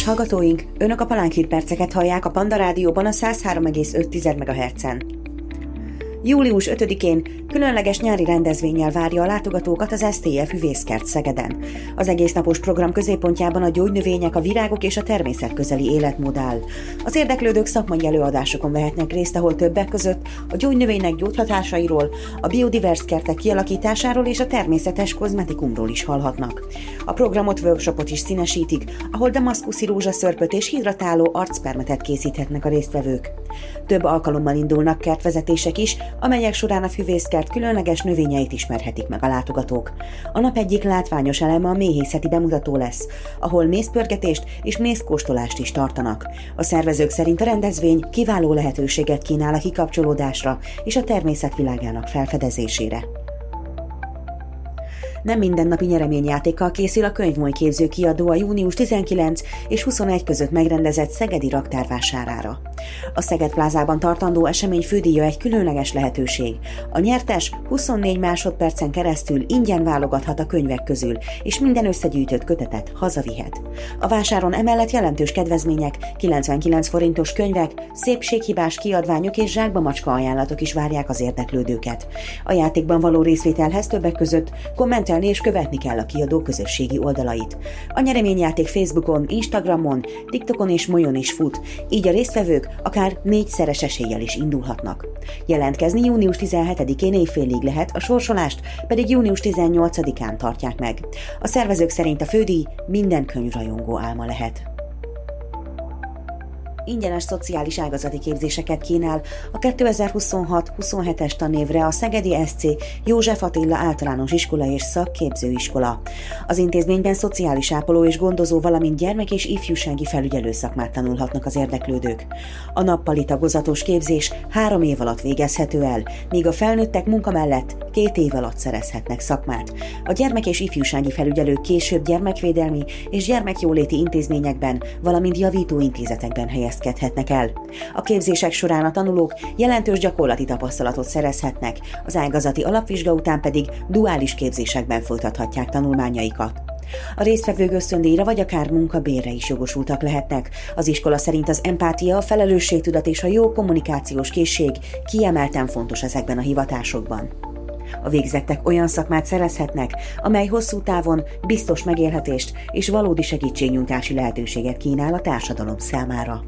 hallgatóink, Önök a Palánk hírperceket hallják a Panda Rádióban a 103,5 MHz-en. Július 5-én különleges nyári rendezvénnyel várja a látogatókat az STF Füvészkert Szegeden. Az egésznapos program középpontjában a gyógynövények, a virágok és a természetközeli életmód áll. Az érdeklődők szakmai előadásokon vehetnek részt, ahol többek között a gyógynövények gyógyhatásairól, a biodivers kertek kialakításáról és a természetes kozmetikumról is hallhatnak. A programot workshopot is színesítik, ahol damaszkuszi rózsaszörpöt és hidratáló arcpermetet készíthetnek a résztvevők. Több alkalommal indulnak kertvezetések is, amelyek során a füvészkert különleges növényeit ismerhetik meg a látogatók. A nap egyik látványos eleme a méhészeti bemutató lesz, ahol mézpörgetést és mézkóstolást is tartanak. A szervezők szerint a rendezvény kiváló lehetőséget kínál a kikapcsolódásra és a természet világának felfedezésére. Nem mindennapi nyereményjátékkal készül a Könyvmoly Képző kiadó a június 19 és 21 között megrendezett szegedi raktárvásárára. A Szeged Plázában tartandó esemény fődíja egy különleges lehetőség. A nyertes 24 másodpercen keresztül ingyen válogathat a könyvek közül, és minden összegyűjtött kötetet hazavihet. A vásáron emellett jelentős kedvezmények, 99 forintos könyvek, szépséghibás kiadványok és zsákba macska ajánlatok is várják az érdeklődőket. A játékban való részvételhez többek között kommentelni és követni kell a kiadó közösségi oldalait. A nyereményjáték Facebookon, Instagramon, TikTokon és Molyon is fut, így a résztvevők akár 4-szeres eséllyel is indulhatnak. Jelentkezni június 17-én éjfélig lehet, a sorsolást pedig június 18-án tartják meg. A szervezők szerint a fődíj minden könyvrajongó álma lehet. Ingyenes szociális ágazati képzéseket kínál a 2026-27-es tanévre a Szegedi SC József Attila Általános Iskola és Szakképzőiskola. Az intézményben szociális ápoló és gondozó, valamint gyermek- és ifjúsági felügyelő szakmát tanulhatnak az érdeklődők. A nappali tagozatos képzés 3 év alatt végezhető el, míg a felnőttek munka mellett 2 év alatt szerezhetnek szakmát. A gyermek- és ifjúsági felügyelők később gyermekvédelmi és gyermekjóléti intézményekben, valamint javítóintézetekben helyezkedhetnek el. A képzések során a tanulók jelentős gyakorlati tapasztalatot szerezhetnek, az ágazati alapvizsga után pedig duális képzésekben folytathatják tanulmányaikat. A résztvevők ösztöndíjra vagy akár munkabérre is jogosultak lehetnek. Az iskola szerint az empátia, a felelősségtudat és a jó kommunikációs készség kiemelten fontos ezekben a hivatásokban. A végzettek olyan szakmát szerezhetnek, amely hosszú távon biztos megélhetést és valódi segítségnyújtási lehetőséget kínál a társadalom számára.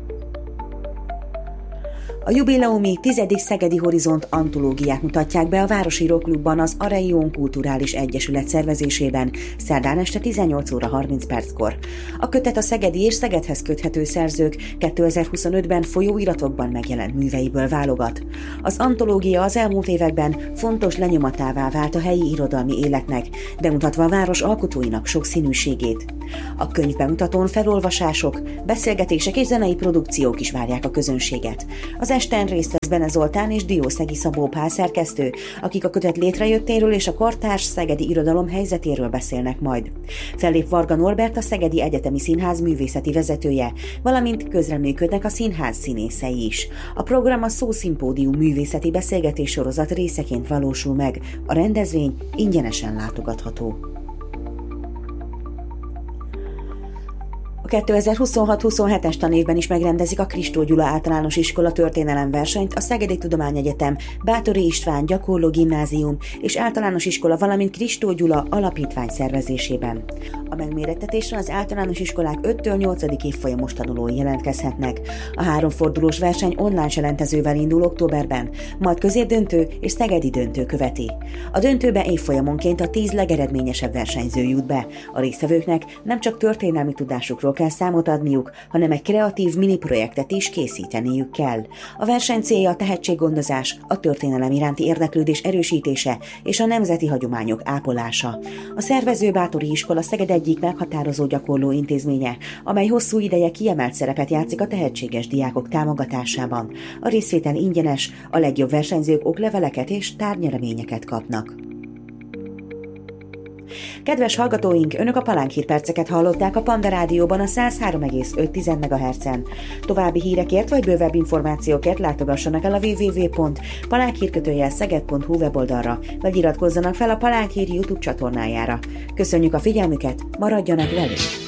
A jubileumi 10. Szegedi Horizont antológiát mutatják be a Városíró Klubban az Areion Kulturális Egyesület szervezésében szerdán este 18 óra 30 perckor. A kötet a szegedi és Szegedhez köthető szerzők 2025-ben folyóiratokban megjelent műveiből válogat. Az antológia az elmúlt években fontos lenyomatává vált a helyi irodalmi életnek, bemutatva a város alkotóinak sokszínűségét. A könyvbemutatón felolvasások, beszélgetések és zenei produkciók is várják a közönséget. Az esten részt vesz Bene Zoltán és Diószegi Szabó Pál szerkesztő, akik a kötet létrejöttéről és a kortárs szegedi irodalom helyzetéről beszélnek majd. Fellép Varga Norbert, a Szegedi Egyetemi Színház művészeti vezetője, valamint közreműködnek a színház színészei is. A program a Szószimpódium művészeti beszélgetés sorozat részeként valósul meg. A rendezvény ingyenesen látogatható. A 2026-27-es tanévben is megrendezik a Kristó Gyula Általános Iskola történelemversenyt a Szegedi Tudományegyetem, Báthori István Gyakorló Gimnázium és Általános Iskola, valamint Kristó Gyula Alapítvány szervezésében. A megmérettetésre az általános iskolák 5-től 8. évfolyamos tanulói jelentkezhetnek. A 3 fordulós verseny online jelentezővel indul októberben, majd középdöntő és szegedi döntő követi. A döntőbe évfolyamonként a 10 legeredményesebb versenyző jut be. A résztvevőknek nem csak történelmi tudásukról kell számot adniuk, hanem egy kreatív mini-projektet is készíteniük kell. A verseny célja a tehetséggondozás, a történelem iránti érdeklődés erősítése és a nemzeti hagyományok ápolása. A szervező Báthori Iskola Szeged egyik meghatározó gyakorló intézménye, amely hosszú ideje kiemelt szerepet játszik a tehetséges diákok támogatásában. A részvétel ingyenes, a legjobb versenyzők okleveleket és tárgynyereményeket kapnak. Kedves hallgatóink, Önök a Palánk hírperceket hallották a Panda Rádióban a 103,5 MHz-en. További hírekért vagy bővebb információkért látogassanak el a www.palánkhír-szeged.hu weboldalra, vagy iratkozzanak fel a Palánk Hír YouTube csatornájára. Köszönjük a figyelmüket, maradjanak velünk!